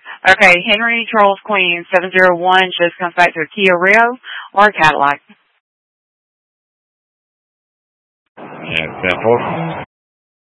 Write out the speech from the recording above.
Okay, Henry Charles Queen 701 just comes back to a Kia Rio or a Cadillac. Yeah, simple.